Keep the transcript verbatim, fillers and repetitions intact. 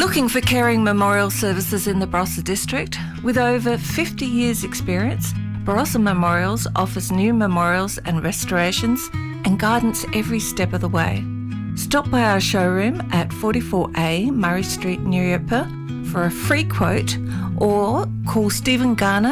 Looking for caring memorial services in the Barossa district? With over fifty years experience, Barossa Memorials offers new memorials and restorations and guidance every step of the way. Stop by our showroom at forty-four A Murray Street, Nuriootpa for a free quote, or call Stephen Garner